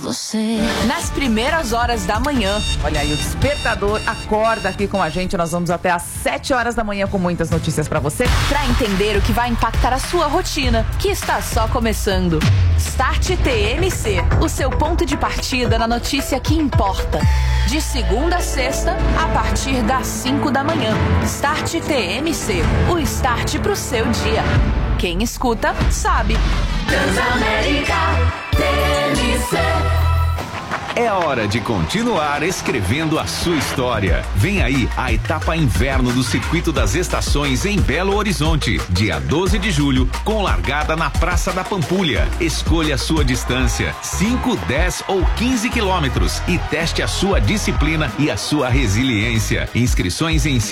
você. Nas primeiras horas da manhã. Olha aí, o Despertador acorda aqui com a gente. Nós vamos até às 7 horas da manhã com muitas notícias pra você, pra entender o que vai impactar a sua rotina, que está só começando. Start TMC, o seu ponto de partida na notícia que importa. De segunda a sexta, a partir das 5 da manhã. Start TMC, o start pro seu dia. Quem escuta, sabe. Transamérica TMC. É hora de continuar escrevendo a sua história. Vem aí a etapa inverno do Circuito das Estações em Belo Horizonte, dia 12 de julho, com largada na Praça da Pampulha. Escolha a sua distância, 5, 10 ou 15 quilômetros e teste a sua disciplina e a sua resiliência. Inscrições em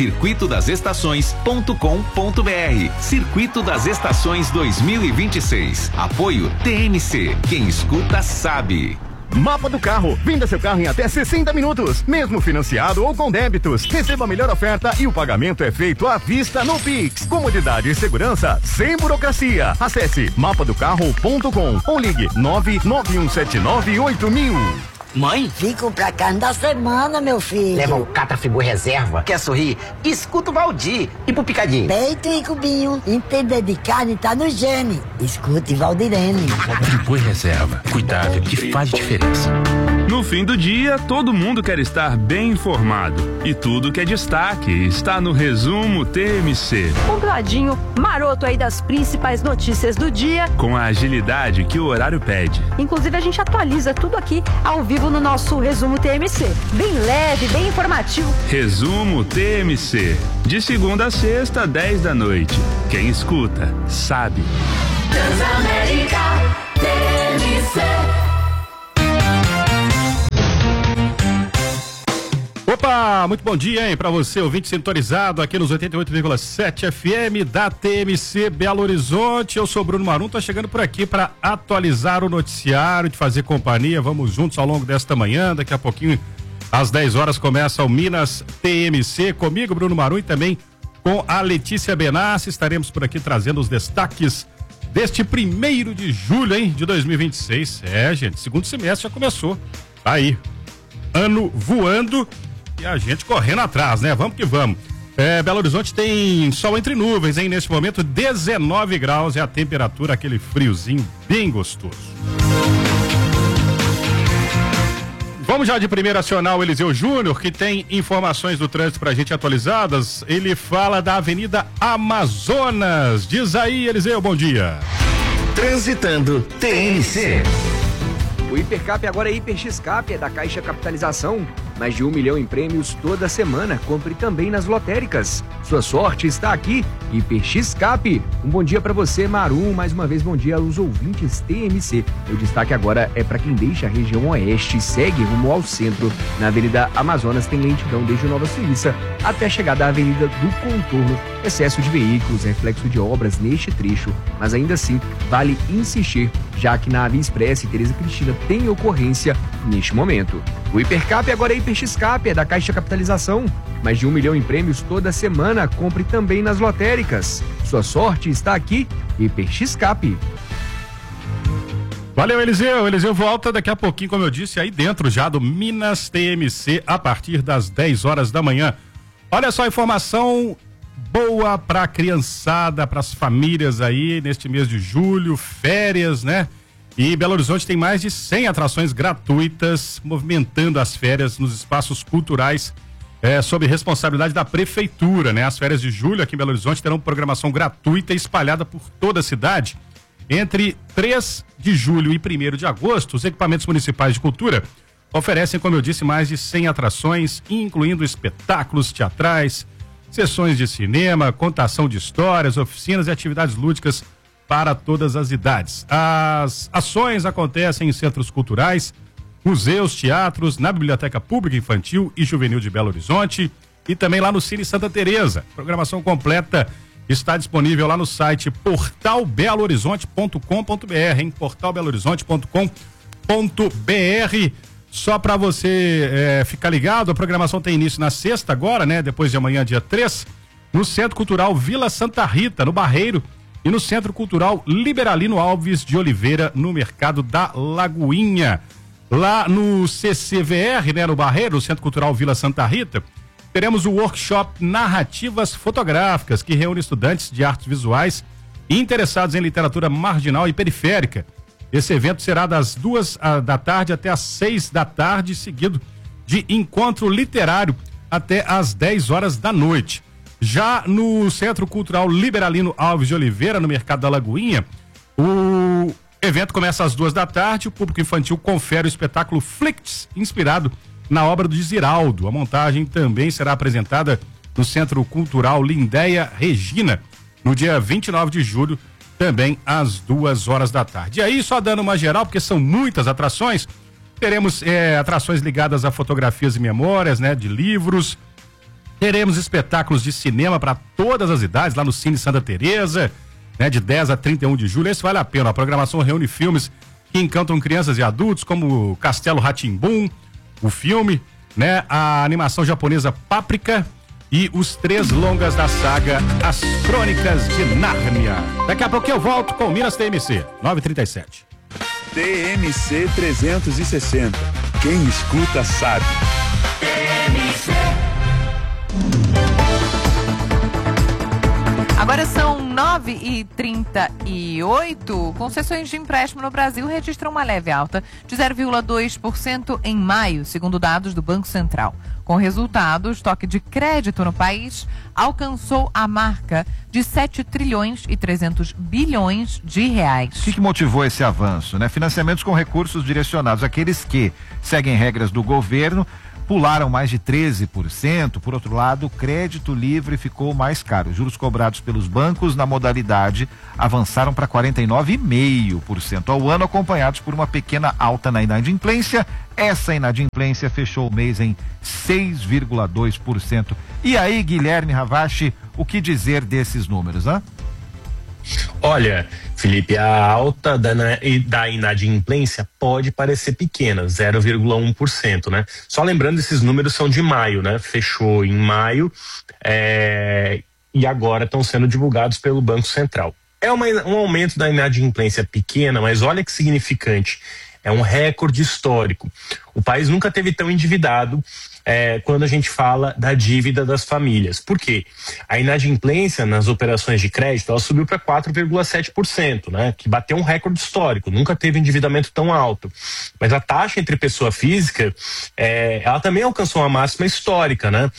circuitodasestações.com.br. Circuito das Estações 2026. Apoio TMC. Quem escuta sabe. Mapa do Carro. Venda seu carro em até 60 minutos, mesmo financiado ou com débitos. Receba a melhor oferta e o pagamento é feito à vista no Pix. Comodidade e segurança sem burocracia. Acesse mapadocarro.com ou ligue 991798000. Mãe? Fico pra carne da semana, meu filho. Leva um Catra Friboi Reserva. Quer sorrir? Escuta o Valdir. E pro Picadinho? Peito e cubinho. Entender de carne tá no gene. Escute Valdirene. Friboi Reserva. Cuidado que faz diferença. No fim do dia, todo mundo quer estar bem informado. E tudo que é destaque está no Resumo TMC. Compladinho, maroto aí das principais notícias do dia. Com a agilidade que o horário pede. Inclusive, a gente atualiza tudo aqui ao vivo no nosso Resumo TMC. Bem leve, bem informativo. Resumo TMC. De segunda a sexta, 10 da noite. Quem escuta, sabe. Transamérica TMC. Opa, muito bom dia, hein, pra você, ouvinte sintonizado aqui nos 88,7 FM da TMC Belo Horizonte. Eu sou Bruno Marum, tô chegando por aqui para atualizar o noticiário, de fazer companhia. Vamos juntos ao longo desta manhã. Daqui a pouquinho, às 10 horas, começa o Minas TMC comigo, Bruno Marum, e também com a Letícia Benassi. Estaremos por aqui trazendo os destaques deste 1º de julho, hein, de 2026. É, gente, segundo semestre já começou. Aí, ano voando. E a gente correndo atrás, né? Vamos que vamos. Belo Horizonte tem sol entre nuvens, hein? Neste momento, 19 graus é a temperatura, aquele friozinho bem gostoso. Vamos já de primeiro acionar o Eliseu Júnior, que tem informações do trânsito pra gente atualizadas. Ele fala da Avenida Amazonas. Diz aí, Eliseu, bom dia. Transitando TMC. O Hipercap agora é Hiperxcap, é da Caixa Capitalização. Mais de 1 milhão em prêmios toda semana. Compre também nas lotéricas. Sua sorte está aqui. Hiperxcap. Um bom dia para você, Marum. Mais uma vez, bom dia aos ouvintes TMC. O destaque agora é para quem deixa a região oeste e segue rumo ao centro. Na Avenida Amazonas tem lentidão desde Nova Suíça até a chegada à Avenida do Contorno. Excesso de veículos, reflexo de obras neste trecho. Mas ainda assim, vale insistir, já que na Via Express e Tereza Cristina tem ocorrência neste momento. O Hipercap agora é Hiperxcap, é da Caixa Capitalização. Mais de 1 milhão em prêmios toda semana. Compre também nas lotéricas. Sua sorte está aqui, Hiperxcap. Valeu, Eliseu. Eliseu volta daqui a pouquinho, como eu disse, aí dentro já do Minas TMC, a partir das 10 horas da manhã. Olha só a informação boa pra criançada, pras famílias aí, neste mês de julho, férias, né? E Belo Horizonte tem mais de 100 atrações gratuitas, movimentando as férias nos espaços culturais, sob responsabilidade da prefeitura, né? As férias de julho aqui em Belo Horizonte terão programação gratuita espalhada por toda a cidade. Entre 3 de julho e 1º de agosto, os equipamentos municipais de cultura oferecem, como eu disse, mais de 100 atrações, incluindo espetáculos teatrais, sessões de cinema, contação de histórias, oficinas e atividades lúdicas para todas as idades. As ações acontecem em centros culturais, museus, teatros, na Biblioteca Pública Infantil e Juvenil de Belo Horizonte e também lá no Cine Santa Teresa. Programação completa está disponível lá no site portalbelohorizonte.com.br, hein? portalbelohorizonte.com.br. Só para você ficar ligado, a programação tem início na sexta agora, né? Depois de amanhã, dia 3, no Centro Cultural Vila Santa Rita, no Barreiro, e no Centro Cultural Liberalino Alves de Oliveira, no Mercado da Lagoinha. Lá no CCVR, né, no Barreiro, Centro Cultural Vila Santa Rita, teremos o workshop Narrativas Fotográficas, que reúne estudantes de artes visuais e interessados em literatura marginal e periférica. Esse evento será das 2 da tarde até às 6 da tarde, seguido de encontro literário até às 10 horas da noite. Já no Centro Cultural Liberalino Alves de Oliveira, no Mercado da Lagoinha, o evento começa às 2 da tarde. O público infantil confere o espetáculo Flicts, inspirado na obra do Ziraldo. A montagem também será apresentada no Centro Cultural Lindéia Regina, no dia 29 de julho, também às 2 horas da tarde. E aí, só dando uma geral, porque são muitas atrações, teremos atrações ligadas a fotografias e memórias, né, de livros. Teremos espetáculos de cinema para todas as idades, lá no Cine Santa Teresa, né, de 10 a 31 de julho. Esse vale a pena. A programação reúne filmes que encantam crianças e adultos, como Castelo Rá-Tim-Bum, o filme, né, a animação japonesa Páprica e os 3 longas da saga As Crônicas de Nárnia. Daqui a pouco eu volto com Minas TMC, 9h37. TMC 360. Quem escuta sabe. TMC. Agora são 9h38. Concessões de empréstimo no Brasil registram uma leve alta de 0,2% em maio, segundo dados do Banco Central. Com o resultado, o estoque de crédito no país alcançou a marca de 7 trilhões e 300 bilhões de reais. O que motivou esse avanço, né? Financiamentos com recursos direcionados àqueles que seguem regras do governo pularam mais de 13%. Por outro lado, o crédito livre ficou mais caro. Os juros cobrados pelos bancos na modalidade avançaram para 49,5% ao ano, acompanhados por uma pequena alta na inadimplência. Essa inadimplência fechou o mês em 6,2%. E aí, Guilherme Ravache, o que dizer desses números, né? Olha, Felipe, a alta da inadimplência pode parecer pequena, 0,1%, né? Só lembrando, esses números são de maio, né? Fechou em maio e agora estão sendo divulgados pelo Banco Central. É um aumento da inadimplência pequena, mas olha que significante. É um recorde histórico. O país nunca teve tão endividado quando a gente fala da dívida das famílias. Por quê? A inadimplência nas operações de crédito, ela subiu para 4,7%, né? Que bateu um recorde histórico. Nunca teve endividamento tão alto. Mas a taxa entre pessoa física, ela também alcançou uma máxima histórica, né?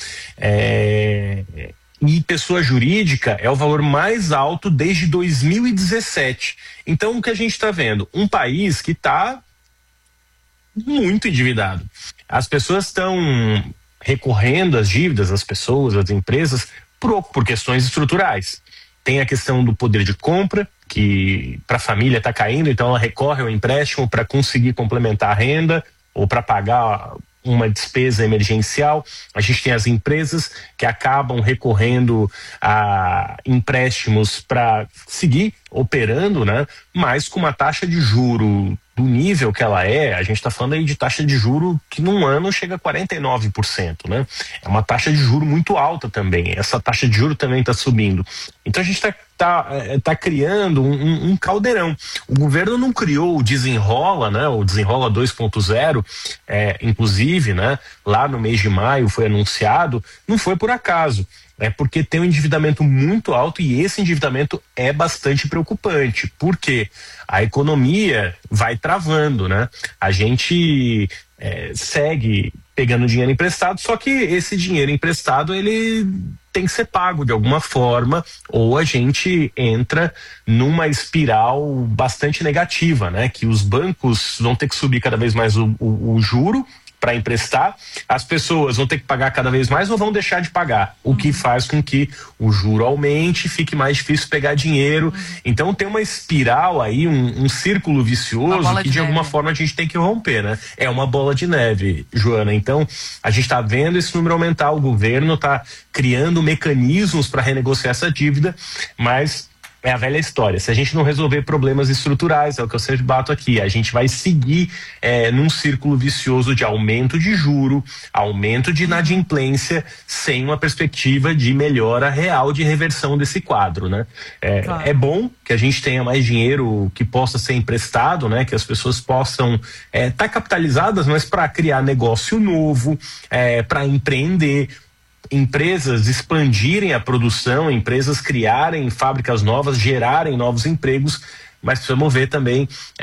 E pessoa jurídica é o valor mais alto desde 2017. Então, o que a gente está vendo? Um país que está muito endividado. As pessoas estão recorrendo às dívidas, as pessoas, as empresas, por questões estruturais. Tem a questão do poder de compra, que para a família está caindo, então ela recorre ao empréstimo para conseguir complementar a renda ou para pagar uma despesa emergencial. A gente tem as empresas que acabam recorrendo a empréstimos para seguir operando, né? Mas com uma taxa de juro do nível que ela a gente está falando aí de taxa de juro que num ano chega a 49%, né? É uma taxa de juro muito alta também. Essa taxa de juro também está subindo. Então a gente tá criando um caldeirão. O governo não criou o Desenrola, né? O Desenrola 2.0, inclusive, né? Lá no mês de maio foi anunciado, não foi por acaso. É porque tem um endividamento muito alto e esse endividamento é bastante preocupante. Por quê? A economia vai travando, né? A gente segue pegando dinheiro emprestado, só que esse dinheiro emprestado ele tem que ser pago de alguma forma, ou a gente entra numa espiral bastante negativa, né? Que os bancos vão ter que subir cada vez mais o juro para emprestar, as pessoas vão ter que pagar cada vez mais ou vão deixar de pagar, o que faz com que o juro aumente e fique mais difícil pegar dinheiro. Então tem uma espiral aí, um círculo vicioso que de alguma forma a gente tem que romper, né? É uma bola de neve, Joana. Então a gente está vendo esse número aumentar, o governo está criando mecanismos para renegociar essa dívida, mas É a velha história. Se a gente não resolver problemas estruturais, é o que eu sempre bato aqui, a gente vai seguir num círculo vicioso de aumento de juro, aumento de inadimplência, sem uma perspectiva de melhora real, de reversão desse quadro, né? Claro. É bom que a gente tenha mais dinheiro que possa ser emprestado, né? Que as pessoas possam estar capitalizadas, mas para criar negócio novo, para empreender, empresas expandirem a produção, empresas criarem fábricas novas, gerarem novos empregos, mas precisamos ver também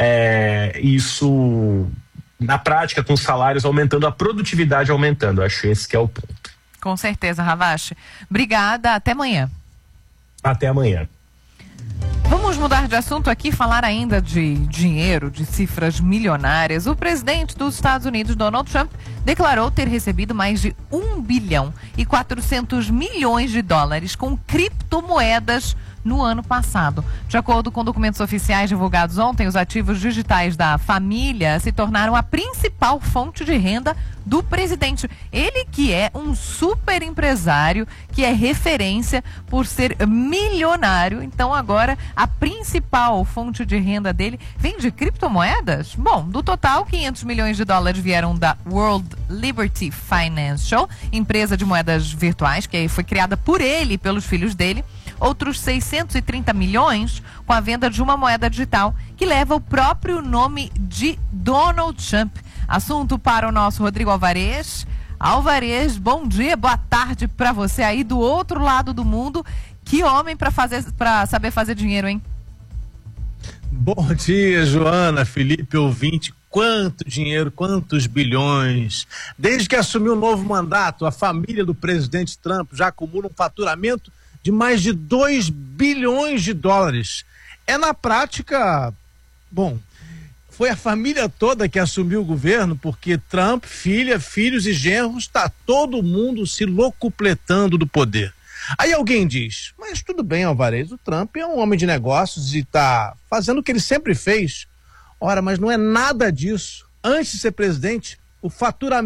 isso na prática, com os salários aumentando, a produtividade aumentando. Acho esse que é o ponto. Com certeza, Ravache. Obrigada, até amanhã. Até amanhã. Vamos mudar de assunto aqui, falar ainda de dinheiro, de cifras milionárias. O presidente dos Estados Unidos, Donald Trump, declarou ter recebido mais de 1 bilhão e 400 milhões de dólares com criptomoedas no ano passado. De acordo com documentos oficiais divulgados ontem, os ativos digitais da família se tornaram a principal fonte de renda do presidente. Ele que é um super empresário, que é referência por ser milionário. Então agora a principal fonte de renda dele vem de criptomoedas? Bom, do total, 500 milhões de dólares vieram da World Liberty Financial, empresa de moedas virtuais, que foi criada por ele e pelos filhos dele. Outros 630 milhões com a venda de uma moeda digital que leva o próprio nome de Donald Trump. Assunto para o nosso Rodrigo Alvarez. Alvarez, bom dia, boa tarde para você aí do outro lado do mundo. Que homem para saber fazer dinheiro, hein? Bom dia, Joana, Felipe, ouvinte. Quanto dinheiro, quantos bilhões. Desde que assumiu o novo mandato, a família do presidente Trump já acumula um faturamento de mais de 2 bilhões de dólares. Na prática, bom, foi a família toda que assumiu o governo, porque Trump, filha, filhos e genros, está todo mundo se locupletando do poder. Aí alguém diz, mas tudo bem, Alvarez, o Trump é um homem de negócios e está fazendo o que ele sempre fez. Ora, mas não é nada disso. Antes de ser presidente, o faturamento